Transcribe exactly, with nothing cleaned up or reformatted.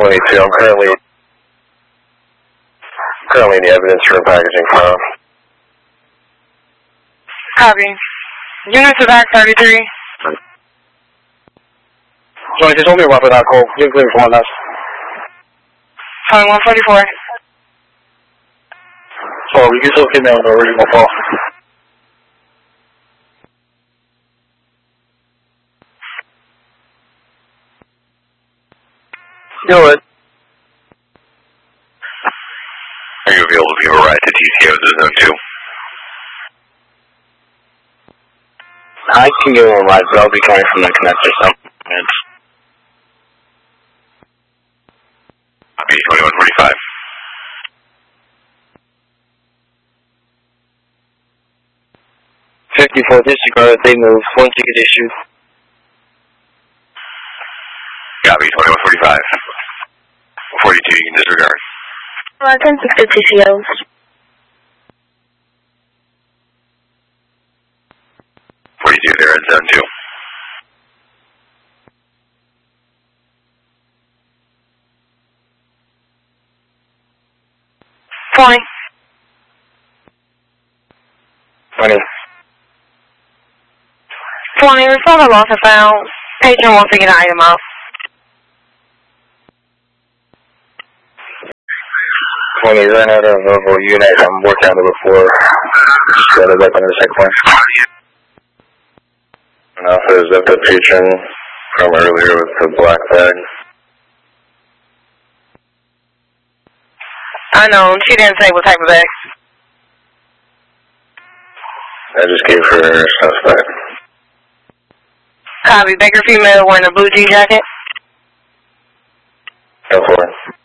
twenty-two. I'm currently currently in the evidence room packaging file. Copy. Units of Act thirty-three. twenty-two, told me about that call. You can for one us. twenty-one forty-four. So you can still get me on the original call. Do it. Are you available to give a ride to T C O to Zone two? I can give him a ride, but I'll be coming from the connector somewhere. Copy, twenty-one forty-five. fifty-four, disregard, they move. One ticket issued. Copy, twenty-one forty-five. forty-two, you can disregard. Uh, ten sixty T C Os. forty-two, they're in Zone two. twenty. twenty. twenty, report a loss and found. Patient wants to get an item out. twenty, ran out of a unit. I'm working on it before. Just got it back on the second one. And also there's the patron from earlier with the black bag. I know, she didn't say what type of bag. I just gave her stuff back. Copy, Baker female wearing a blue jean jacket. Go for it.